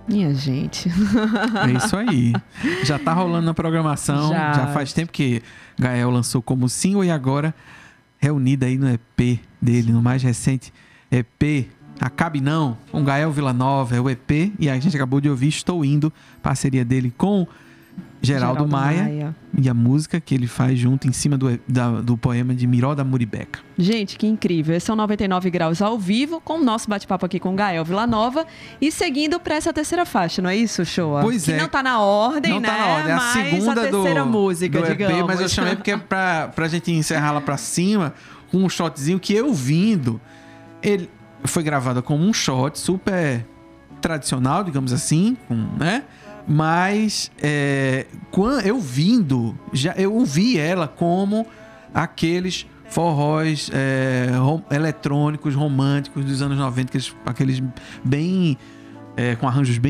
Minha gente. É isso aí. Já tá rolando na programação. Já faz tempo que Gael lançou como single e agora reunida aí no EP dele, no mais recente EP Acabe Não, com Gael Villanova, é o EP, e a gente acabou de ouvir Estou Indo, parceria dele com Geraldo Maia e a música que ele faz junto em cima do poema de Miró da Muribeca. Gente, que incrível. Esse é o 99 Graus ao vivo, com o nosso bate-papo aqui com Gael Villanova e seguindo para essa terceira faixa, não é isso, Shoa? Pois que é. não tá na ordem, não né? Tá na ordem. É a segunda a terceira música, do EP, digamos. mas eu chamei porque é pra gente encerrar lá pra cima com um shotzinho que eu vindo. Ele foi gravado como um shot super tradicional, digamos assim, né? Mas quando eu vindo, eu ouvi ela como aqueles forróis eletrônicos, românticos dos anos 90, aqueles bem com arranjos bem